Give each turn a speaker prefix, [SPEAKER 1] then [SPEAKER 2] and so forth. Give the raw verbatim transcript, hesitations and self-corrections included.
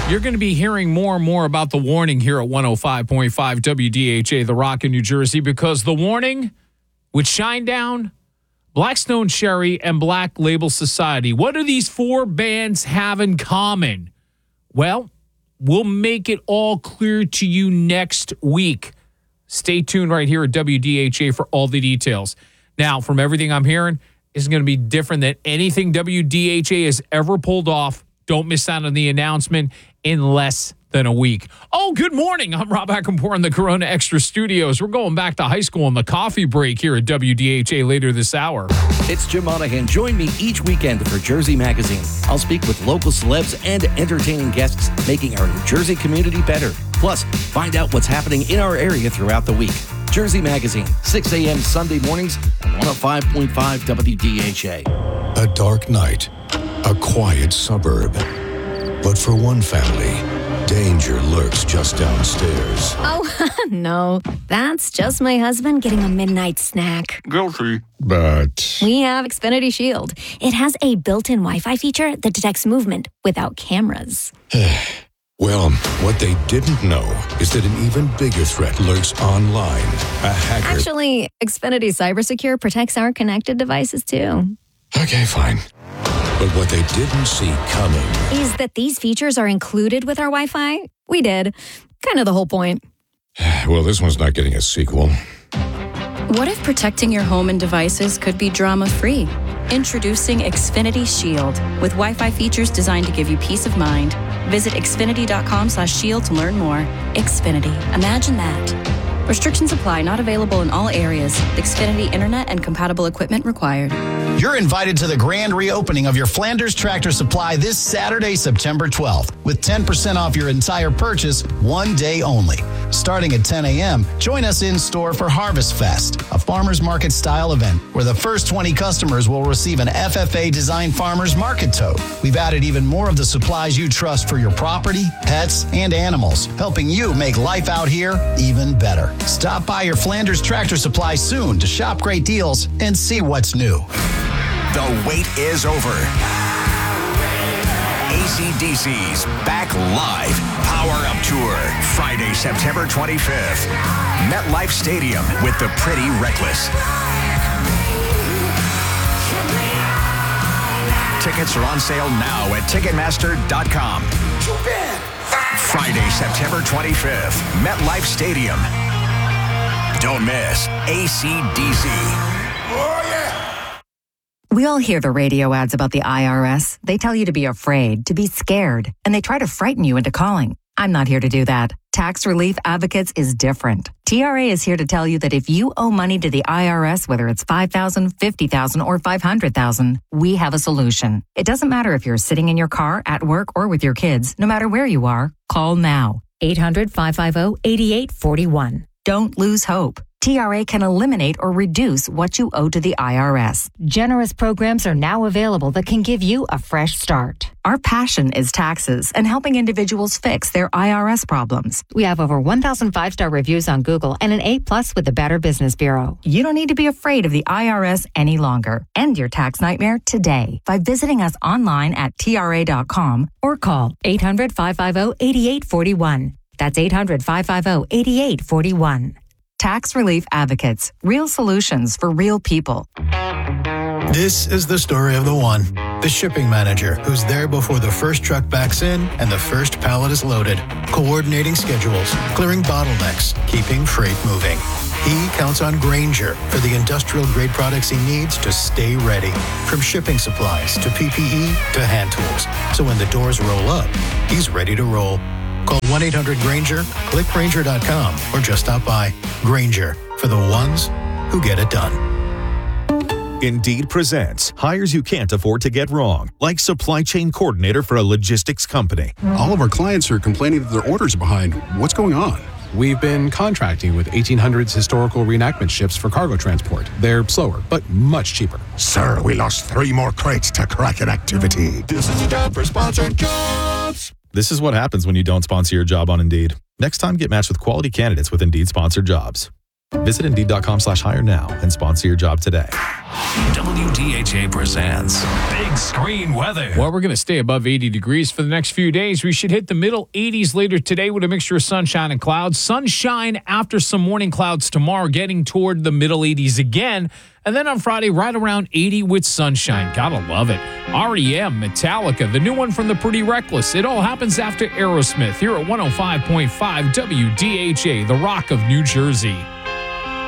[SPEAKER 1] You're going to be hearing more and more about the warning here at one oh five point five W D H A, The Rock in New Jersey, because the warning with Shinedown, Blackstone Cherry, and Black Label Society. What do these four bands have in common? Well, we'll make it all clear to you next week. Stay tuned right here at W D H A for all the details. Now, from everything I'm hearing, it's going to be different than anything W D H A has ever pulled off. Don't miss out on the announcement in less than a week. Oh, good morning. I'm Rob Ackenpour in the Corona Extra Studios. We're going back to high school on the coffee break here at W D H A later this hour.
[SPEAKER 2] It's Jim Monahan. Join me each weekend for Jersey Magazine. I'll speak with local celebs and entertaining guests, making our New Jersey community better. Plus, find out what's happening in our area throughout the week. Jersey Magazine, six a.m. Sunday mornings on one oh five point five W D H A.
[SPEAKER 3] A dark night, a quiet suburb. But for one family, danger lurks just downstairs.
[SPEAKER 4] Oh, no. That's just my husband getting a midnight snack.
[SPEAKER 3] Guilty. But
[SPEAKER 4] We have Xfinity Shield. It has a built-in Wi-Fi feature that detects movement without cameras.
[SPEAKER 3] well, what they didn't know is that an even bigger threat lurks online. A hacker.
[SPEAKER 4] Actually, Xfinity Cybersecure protects our connected devices, too.
[SPEAKER 3] Okay, fine. But what they didn't see coming
[SPEAKER 4] Is that these features are included with our Wi-Fi? We did. Kind of the whole point.
[SPEAKER 3] Well, this one's not getting a sequel.
[SPEAKER 5] What if protecting your home and devices could be drama-free? Introducing Xfinity Shield with Wi-Fi features designed to give you peace of mind. Visit xfinity.com slash shield to learn more. Xfinity. Imagine that. Restrictions apply. Not available in all areas. Xfinity Internet and compatible equipment required.
[SPEAKER 6] You're invited to the grand reopening of your Flanders Tractor Supply this Saturday, September twelfth, with ten percent off your entire purchase, one day only. Starting at ten a.m., join us in store for Harvest Fest, a farmers market style event where the first twenty customers will receive an F F A-designed farmers market tote. We've added even more of the supplies you trust for your property, pets, and animals, helping you make life out here even better. Stop by your Flanders Tractor Supply soon to shop great deals and see what's new.
[SPEAKER 7] The wait is over. A C D C's Back Live Power Up Tour, Friday, September twenty-fifth. MetLife Stadium with the Pretty Reckless. Tickets are on sale now at Ticketmaster dot com. Friday, September twenty-fifth, MetLife Stadium. Don't miss A C D C. Oh, yeah.
[SPEAKER 8] We all hear the radio ads about the I R S. They tell you to be afraid, to be scared, and they try to frighten you into calling. I'm not here to do that. Tax Relief Advocates is different. T R A is here to tell you that if you owe money to the I R S, whether it's five thousand dollars, fifty thousand dollars, or five hundred thousand dollars, we have a solution. It doesn't matter if you're sitting in your car, at work, or with your kids. No matter where you are, call now. eight hundred, five five zero, eight eight four one. Don't lose hope. T R A can eliminate or reduce what you owe to the I R S. Generous programs are now available that can give you a fresh start. Our passion is taxes and helping individuals fix their I R S problems. We have over one thousand five-star reviews on Google and an A plus with the Better Business Bureau. You don't need to be afraid of the I R S any longer. End your tax nightmare today by visiting us online at T R A dot com or call eight hundred, five five zero, eight eight four one. That's eight hundred, five five zero, eight eight four one. Tax Relief Advocates. Real solutions for real people.
[SPEAKER 9] This is the story of the one, the shipping manager who's there before the first truck backs in and the first pallet is loaded, coordinating schedules, clearing bottlenecks, keeping freight moving. He counts on Grainger for the industrial-grade products he needs to stay ready, from shipping supplies to P P E to hand tools. So when the doors roll up, he's ready to roll. Call one eight hundred Grainger, click Grainger dot com, or just stop by. Grainger, for the ones who get it done.
[SPEAKER 10] Indeed presents hires you can't afford to get wrong, like supply chain coordinator for a logistics company.
[SPEAKER 11] All of our clients are complaining that their orders are behind. What's going on?
[SPEAKER 12] We've been contracting with eighteen hundreds historical reenactment ships for cargo transport. They're slower, but much cheaper.
[SPEAKER 13] Sir, we lost three more crates to Kraken activity.
[SPEAKER 14] This is the time for sponsored jobs.
[SPEAKER 10] This is what happens when you don't sponsor your job on Indeed. Next time, get matched with quality candidates with Indeed sponsored jobs. Visit Indeed.com slash hire now and sponsor your job today.
[SPEAKER 7] W D H A presents Big Screen Weather.
[SPEAKER 1] Well, we're going to stay above eighty degrees for the next few days. We should hit the middle eighties later today with a mixture of sunshine and clouds. Sunshine after some morning clouds tomorrow, getting toward the middle eighties again. And then on Friday, right around eighty with sunshine. Gotta love it. R E M, Metallica, the new one from the Pretty Reckless. It all happens after Aerosmith here at one oh five point five W D H A, the Rock of New Jersey.